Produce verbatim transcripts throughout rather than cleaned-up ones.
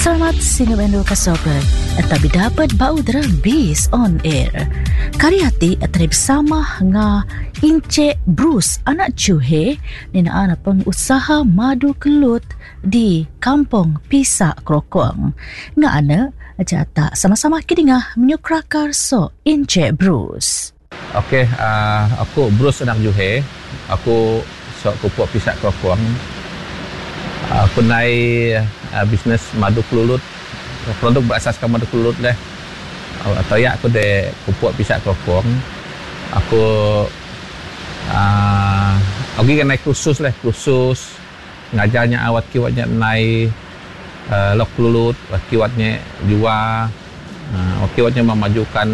Selamat sinubendo kasobat. Tapi dapat bau derang Biz on air. Karyati atri bersama nga Encik Bruce anak Cuhe nina anak pengusaha madu kelut di Kampung Pisak Krokong. Nga anak jata sama-sama kidingah menyukrakar so Encik Bruce. Okey, uh, aku Bruce anak Juhe. Aku sok kupuk Pisak Krokong. Uh, aku naik uh, bisnes madu kelulut, produk berasaskan madu kelulut deh. Uh, atau ya aku deh kupuk Pisak Krokong. Aku uh, aku kan naik kursus lah, kursus ngajarnya awat kiwatnya naik uh, lok kelulut, kiwatnya jual, uh, kiwatnya memajukan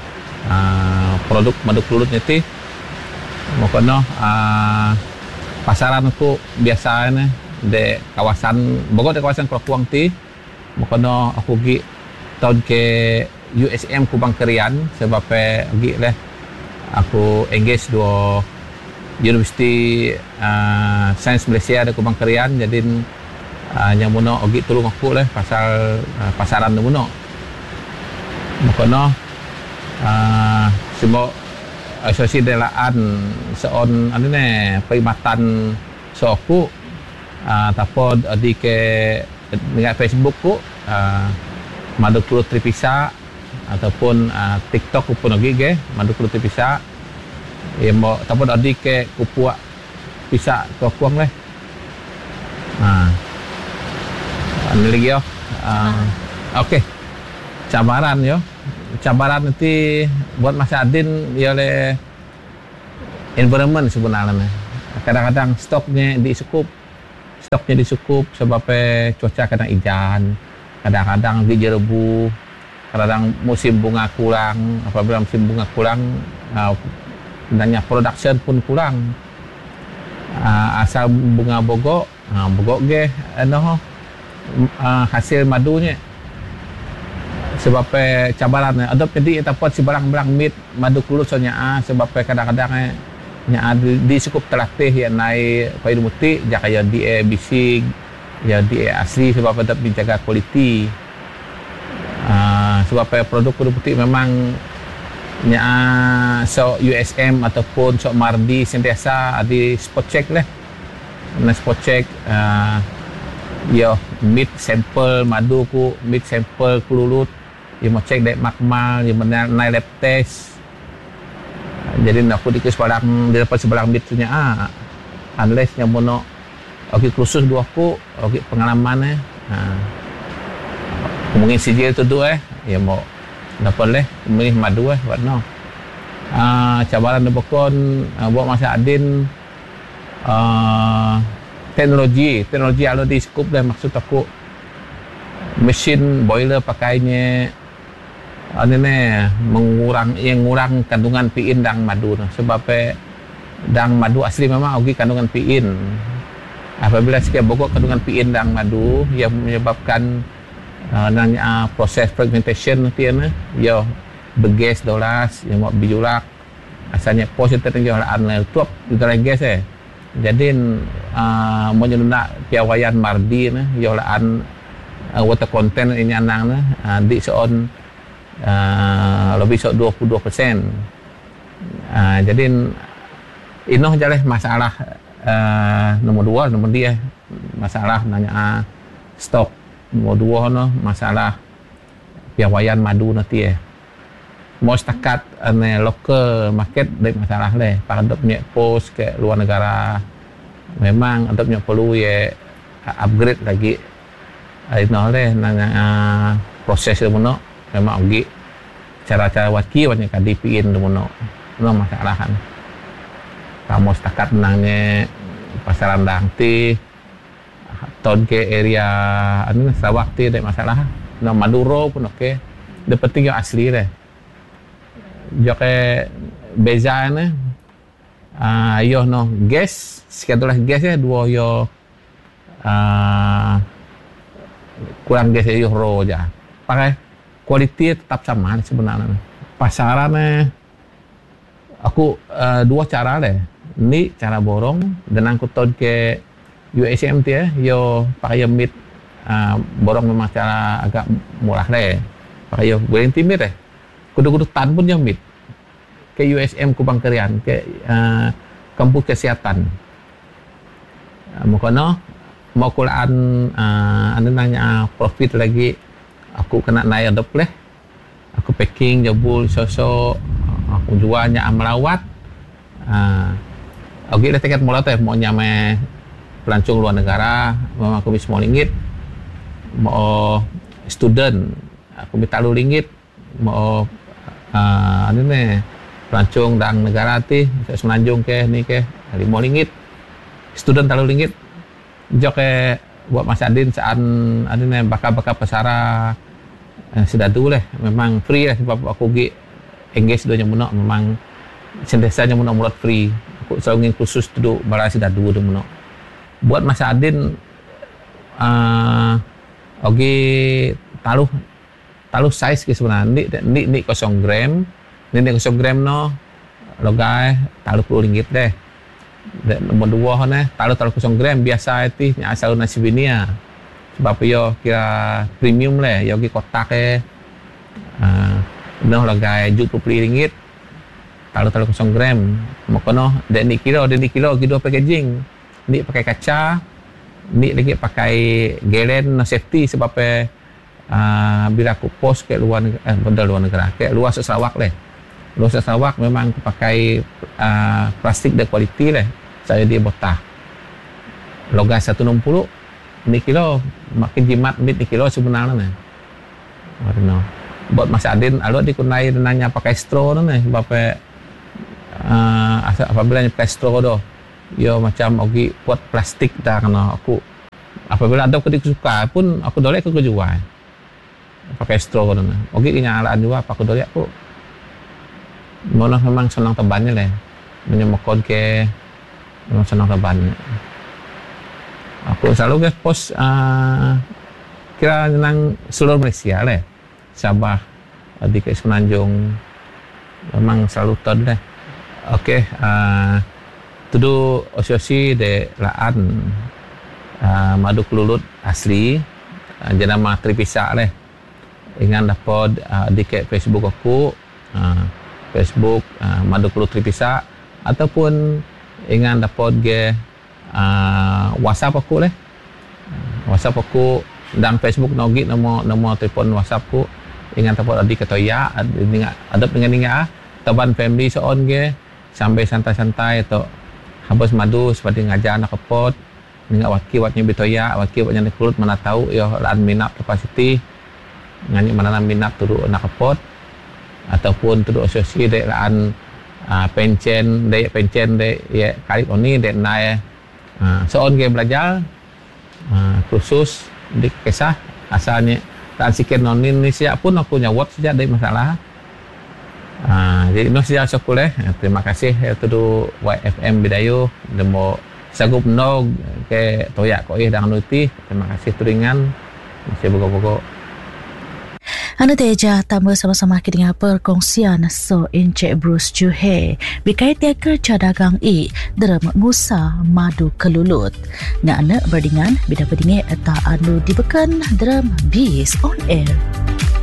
uh, produk madu kelulutnya ti. Makanya uh, pasaran aku biasanya di kawasan Bogor, di kawasan Krokong ti. Makanya aku pergi tahun ke U S M Kubang Kerian sebab pergi lah aku engage dua Universiti uh, Sains Malaysia di Kubang Kerian. Jadi uh, yang muna pergi tolong aku lah pasal uh, pasaran di muna. Makanya uh, semua asosiasi delaan seon anu ne perkhidmatan so aku uh, tapod di ke dengan Facebook ku uh, madu kelut tripisa ataupun uh, TikTok ku pun lagi ke madu kelut tripisa ya mo tapod di ke kupua pisa Krokong leh. Ha. Anu lagi yo. Uh, Okey. Cabaran yo. Cabaran nanti buat Mas Adin ya oleh environment sebenarnya. Kadang-kadang stoknya disukup. Stoknya disukup sebab cuaca kadang hujan, kadang-kadang dijerebu, kadang musim bunga kurang. Apabila musim bunga kurang, uh, sebenarnya production pun kurang. Uh, asal bunga bogok, uh, bogok ge anu uh, hasil madunya. Sebab cabaran adop jadi ataupun si barang-barang mit madu kelut sonya ah sebab kadang-kadang nya di cukup terlatih ya naik payung muti jaka ya di bising ya di asli sebab tetap dijaga kualiti. Uh, sebab produk-produk putih memang nya so U S M ataupun so Mardi sentiasa ada spot check lah. Nah spot check uh, ya mit sampel madu ku mit sampel kelulut dia mau cek dek makmal, dia menang naik lab test. Jadi aku dikis barang di depan sebelah bitnya ah, unless yang mono, okey kursus dua aku, okey pengalaman eh, ha. Mungkin sijil tu dua eh, ya mau dapat leh, milih madu eh, buat no. Ah, cabaran debokon uh, buat Mas Adin, uh, teknologi, teknologi alo di skup dah maksud aku mesin boiler pakainya anu ne mengurang yang ngurang kandungan piin dang madu nah. Sebab dang madu asli memang ogi kandungan piin. Apabila sikit bogok kandungan piin dang madu yang menyebabkan uh, nanya uh, proses fermentation nanti na yo beges dolas yang mau bijulak asalnya positif yang laan tuap juga gas eh. Jadi uh, menyunak piawayan mardi na yo laan uh, water content ini anang na uh, di seon Uh, lebih sok dua puluh dua persen. Uh, jadi inoh jaleh masalah uh, nomor dua nomor dia masalah nanya uh, stok nomor dua no masalah piawayan madu nanti eh. Mau setakat ane local market dari masalah leh. Pak punya post ke luar negara memang ada punya perlu ya upgrade lagi. Inoh leh nanya uh, proses itu no memang ugi cara-cara waki banyak kali piin demono no masalahan kamu setakat menangnya pasaran dangti tahun ke area anu Sarawak ti ada masalah no Maduro pun oke de penting yang asli deh joke beza ne ah yo no gas sekitar gas ya dua yo ah kurang gas yo ro aja pakai kualiti tetap sama sebenarnya. Pasarannya aku uh, dua cara deh. Ini cara borong dan aku tahun ke U S M T ya, yo pakai mit uh, borong memang cara agak murah deh. Pakai yo goreng timit deh. Kudu-kudu tan pun yo mit. Ke U S M Kubang Kerian, ke uh, kampus kesehatan. Uh, Mukono mau kulaan uh, anda nanya profit lagi, aku kena naik adop leh. Aku packing jabul sosok, aku jualnya amalawat. Uh, Oke, okay, tiket mula teh mau nyame pelancong luar negara, memang aku bisa mau ringgit. Mau student, aku bisa talu ringgit. Mau uh, ini nih pelancong dan negara ti, semenanjung ke ni ke, lima ringgit. Student talu ringgit. Jok ke buat Mas Adin saat ada nih bakal-bakal pesara eh, sudah dulu leh, memang free lah sebab aku gi engage doanya menok, memang sentiasanya menok mulut free. Aku selalu ingin khusus duduk barang sudah dulu tu menok. Buat Mas Adin, uh, oke taruh taruh size ke sebenarnya, ni ni ni kosong gram. Ini kosong gram no, logai taruh puluh ringgit deh. Dan nombor dua ni taruh taruh kosong gram biasa itu ni asal nasi binia. Sebab yo kira premium leh, yo ki kotak eh, no logai jut puluh ringgit. Taruh taruh kosong gram. Makono dan ni kilo, dan ni kilo gitu packaging. Ni pakai kaca, ni lagi pakai galen safety sebab eh, bila aku post ke luar negara, eh, benda luar negara, ke luar Sarawak leh. Luar Sarawak memang pakai uh, plastik dan kualiti lah. Saya dia botah. Logai seratus enam puluh ni kilo, makin jimat ni kilo sebenarnya ni. Warna. Buat Mas Adin, kalau dia kunai nanya pakai straw tu ni, sebab uh, apabila pakai straw tu, yo macam ogi buat plastik dah kena aku. Apabila ada aku suka pun aku dolek aku jual. Pakai straw tu ni. Ogi kenyalaan juga apa aku dolek aku. Memang memang senang tebannya lah, menyemokon ke memang senang tebannya. Aku selalu ke post uh, kira tentang seluruh Malaysia lah, Sabah, di ke Semenanjung, memang selalu tahu lah. Okey, uh, tudu asosiasi de laan uh, madu kelulut asli, uh, jenama Tripisa lah. Ingat dapat uh, di ke Facebook aku. Uh, Facebook uh, Madu Kelulut Tripisa ataupun ingat dapat ke uh, WhatsApp aku leh. Uh, WhatsApp aku dan Facebook nogi nombor nombor telefon WhatsApp aku ingat dapat adik ketoya ingat ada dengan ingat taban family seon ke sampai santai-santai atau habis madu seperti ngajar anak kepot ingat waki watnya bitoya waki watnya kelulut mana tahu yo laan minat capacity ngani mana minat turun anak kepot ataupun tuduk asosiasi dek laan uh, pencen dek pencen dek ya karib oni dek naik uh, seon ke belajar uh, khusus di kisah asalnya laan sikit non Indonesia pun aku nyawat sejak dari masalah uh, jadi no sejak sekolah terima kasih ya tuduk Y F M Bidayu demo sagup no ke toyak koi dan nuti terima kasih turingan masih pokok-pokok. Anu teja tambah sama-sama kita perkongsian so Encik Bruce Juhe berkait dia kerja dagang i dalam ngusa madu kelulut. Ngana berdingan bida berdingan eta anu dibekan dalam Biz on Air.